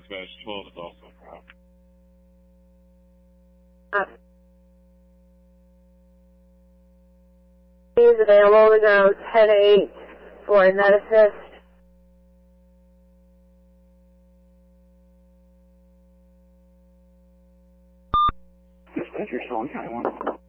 6-12 is also a problem. He's available to go 10-8 for a net assist. Dispatcher, Sullivan County 1.